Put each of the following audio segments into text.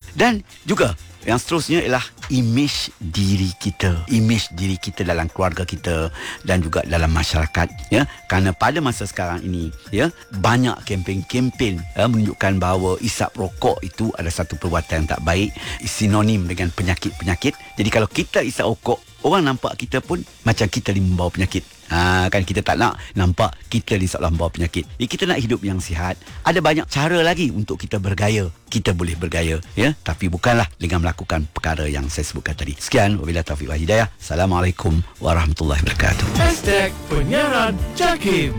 Dan juga yang seterusnya ialah imej diri kita dalam keluarga kita dan juga dalam masyarakat, ya. Kerana pada masa sekarang ini, ya, banyak kempen-kempen menunjukkan bahawa isap rokok itu adalah satu perbuatan yang tak baik, sinonim dengan penyakit-penyakit. Jadi kalau kita isap rokok, orang nampak kita pun macam kita ni membawa penyakit. Kan kita tak nak nampak kita ni seolah membawa penyakit. Kita nak hidup yang sihat. Ada banyak cara lagi untuk kita bergaya. Kita boleh bergaya, ya, tapi bukanlah dengan melakukan perkara yang saya sebutkan tadi. Sekian, wabillahi taufiq wal hidayah. Assalamualaikum warahmatullahi wabarakatuh. Hashtag penyiaran JAKIM.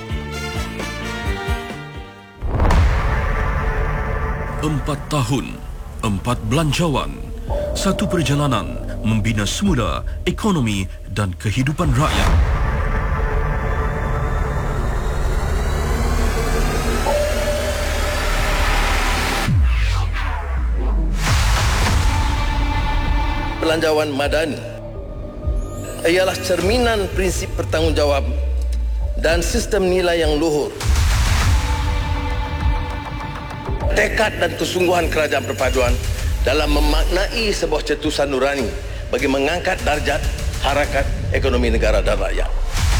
4 tahun, 4 belanjawan, satu perjalanan membina semula ekonomi dan kehidupan rakyat. Belanjawan Madani ialah cerminan prinsip bertanggungjawab dan sistem nilai yang luhur. Tekad dan kesungguhan Kerajaan Perpaduan dalam memaknai sebuah cetusan nurani bagi mengangkat darjat harakat ekonomi negara dan rakyat.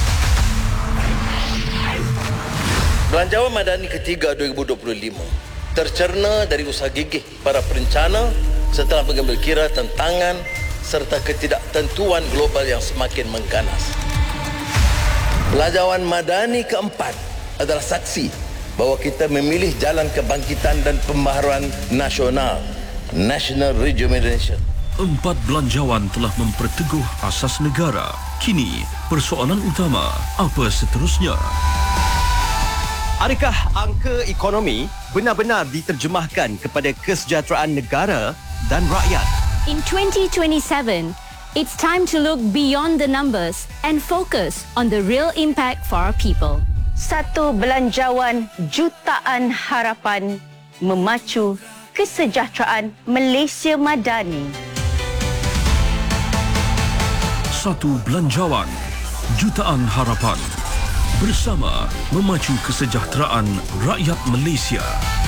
Belanjawan Madani ketiga 2025 tercerna dari usaha gigih para perencana setelah mengambil kira tantangan serta ketidaktentuan global yang semakin mengganas. Belanjawan Madani keempat adalah saksi bahawa kita memilih jalan kebangkitan dan pembaharuan nasional, national rejuvenation. 4 belanjawan telah memperteguh asas negara. Kini, persoalan utama, apa seterusnya? Adakah angka ekonomi benar-benar diterjemahkan kepada kesejahteraan negara dan rakyat? In 2027, it's time to look beyond the numbers and focus on the real impact for our people. Satu belanjawan jutaan harapan memacu kesejahteraan Malaysia Madani. Satu belanjawan, jutaan harapan. Bersama memacu kesejahteraan rakyat Malaysia.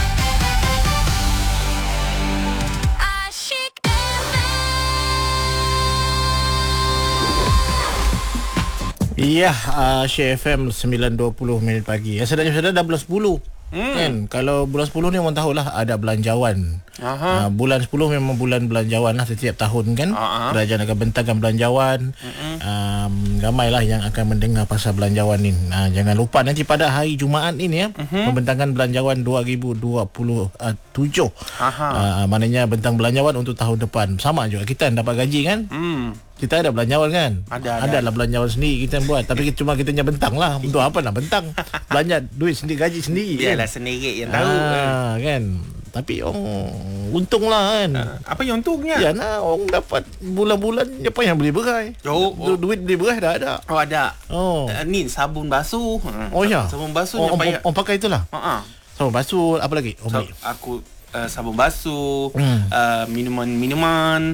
Ya, Syekh FM 9.20 minit pagi. Sedangnya dah bulan 10. Kan, kalau bulan 10 ni orang tahulah ada belanjawan. Bulan 10 memang bulan belanjawan lah setiap tahun kan. Kerajaan akan bentangkan belanjawan. Ramailah yang akan mendengar pasal belanjawan ni. Jangan lupa nanti pada hari Jumaat ini, ya, membentangkan belanjawan 2027. Maknanya bentang belanjawan untuk tahun depan. Sama juga kita dapat gaji kan. Kita ada belanjawan kan? Ada lah belanjawan sendiri kita buat. Tapi cuma kita punya bentang lah. Untuk apa nak bentang? Belanja duit sendiri, gaji sendiri. Biarlah sendiri yang tahu. Kan? Tapi untung lah kan. Apa yang untungnya? Ya nah, orang dapat bulan-bulan apa yang beli berai. Duit beli berai dah ada. Oh ada. Ni sabun basuh. Oh ya. Sabun basuh yang payah. Orang pakai itulah. Sabun basuh apa lagi? Aku sabun basuh, minuman-minuman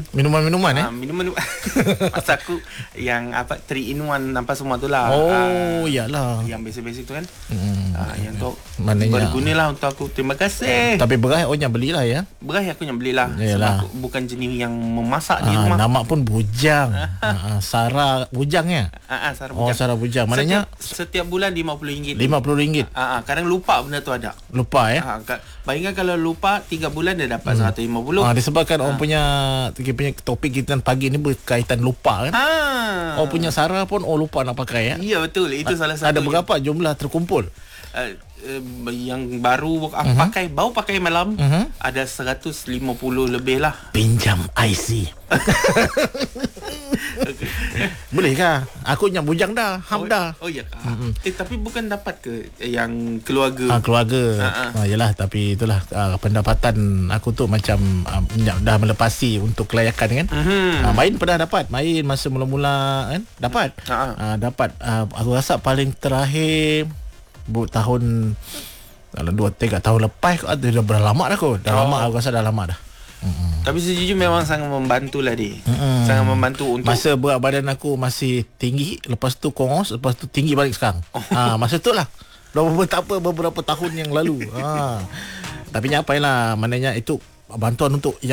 masa aku yang apa 3 in 1 nampak semua tu lah. Iyalah yang basic-basic tu kan. Yang tu maknanya berguna lah untuk aku. Terima kasih. Tapi beras orang yang belilah ya. Beras aku yang belilah. Sebab aku bukan jenis yang memasak di rumah. Nama pun bujang. Sarah bujang ya. Sarah bujang. Sarah bujang. Maknanya setiap bulan RM50. RM50. Kadang lupa benda tu ada. Lupa ya. Bayangkan kalau lupa 3 bulan dia dapat 150. Disebabkan orang punya topik kita pagi ni berkaitan lupa kan. Orang punya Sarah pun lupa nak pakai ya. Ya betul. Itu salah satu. Ada berapa jumlah terkumpul? Yang baru aku pakai malam ada 150 lebih lah. Pinjam IC. Bolehkah? Aku yang bujang dah. Dah. Oh ya kah? Tapi bukan dapat ke yang keluarga? Keluarga. Yalah, tapi itulah pendapatan aku tu macam dah melepasi untuk kelayakan kan. Main pernah dapat. Main masa mula-mula kan. Dapat. Dapat. Aku rasa paling terakhir tahun dalam 2-3 tahun lepas dah berlama dah aku. Lama aku rasa dah lama dah. Tapi sejujurnya memang sangat membantu lah dia. Sangat membantu untuk masa berat badan aku masih tinggi, lepas tu kurus, lepas tu tinggi balik sekarang. Masa tu lah. Beberapa tahun yang lalu. Tapi nyapailah, maknanya itu bantuan untuk